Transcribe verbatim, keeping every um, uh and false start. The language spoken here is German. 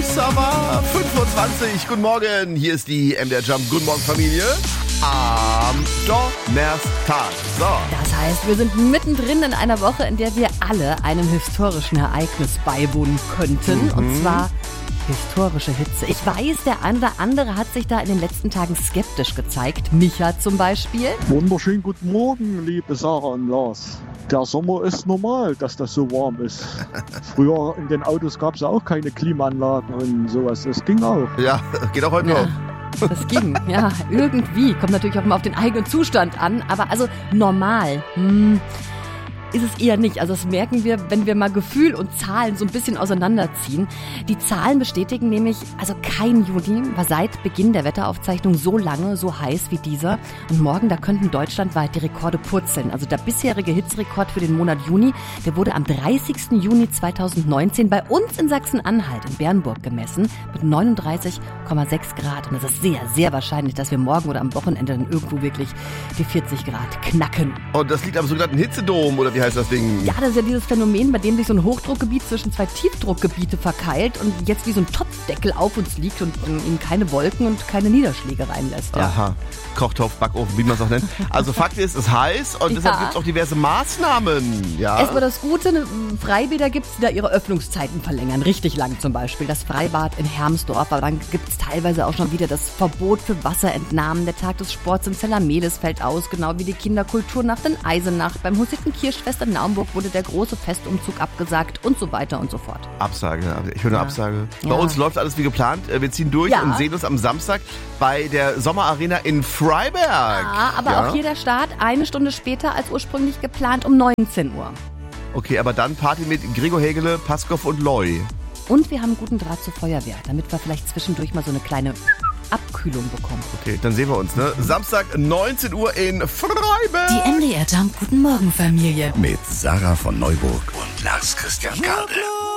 Summer fünfundzwanzig. Guten Morgen, hier ist die M D R Jump. Guten Morgen, Familie. Am Donnerstag. So. Das heißt, wir sind mittendrin in einer Woche, in der wir alle einem historischen Ereignis beiwohnen könnten. Mhm. Und zwar historische Hitze. Ich weiß, der eine oder andere hat sich da in den letzten Tagen skeptisch gezeigt. Micha zum Beispiel. Wunderschönen guten Morgen, liebe Sarah und Lars. Der Sommer ist normal, dass das so warm ist. Früher in den Autos gab es ja auch keine Klimaanlagen und sowas. Das ging auch. Ja, geht auch heute Ja. noch. Das ging, ja, irgendwie. Kommt natürlich auch immer auf den eigenen Zustand an. Aber also normal, hm, ist es eher nicht. Also das merken wir, wenn wir mal Gefühl und Zahlen so ein bisschen auseinanderziehen. Die Zahlen bestätigen nämlich, also kein Juni war seit Beginn der Wetteraufzeichnung so lange, so heiß wie dieser. Und morgen, da könnten deutschlandweit die Rekorde purzeln. Also der bisherige Hitzerekord für den Monat Juni, der wurde am dreißigsten Juni zweitausendneunzehn bei uns in Sachsen-Anhalt in Bernburg gemessen mit neununddreißig Komma sechs Grad. Und es ist sehr, sehr wahrscheinlich, dass wir morgen oder am Wochenende dann irgendwo wirklich die vierzig Grad knacken. Und das liegt am sogenannten Hitzedom, oder wie heißt das Ding? Ja, das ist ja dieses Phänomen, bei dem sich so ein Hochdruckgebiet zwischen zwei Tiefdruckgebiete verkeilt und jetzt wie so ein Topfdeckel auf uns liegt und ihm keine Wolken und keine Niederschläge reinlässt. Ja. Aha, Kochtopf, Backofen, wie man es auch nennt. Also Fakt ist, es ist heiß und Ja. deshalb gibt es auch diverse Maßnahmen. Ja. Erstmal das Gute, Freibäder gibt es, die da ihre Öffnungszeiten verlängern, richtig lang zum Beispiel. Das Freibad in Hermsdorf, aber dann gibt es teilweise auch schon wieder das Verbot für Wasserentnahmen. Der Tag des Sports in Zellermedes fällt aus, genau wie die Kinderkulturnacht in Eisenach. Beim Hussitenkirschfest in Naumburg wurde der große Festumzug abgesagt und so weiter und so fort. Absage, ich höre eine Ja. Absage. Bei Ja. uns läuft alles wie geplant. Wir ziehen durch Ja. und sehen uns am Samstag bei der Sommerarena in Freiberg. Ja, aber Ja. auch hier der Start eine Stunde später als ursprünglich geplant um neunzehn Uhr. Okay, aber dann Party mit Gregor Hägele, Paskow und Loy. Und wir haben guten Draht zur Feuerwehr, damit wir vielleicht zwischendurch mal so eine kleine Abkühlung bekommen. Okay, dann sehen wir uns, ne? Samstag, neunzehn Uhr in Freiberg. Die M D R Jump Guten Morgen Familie. Mit Sarah von Neuburg und Lars Christian Kade.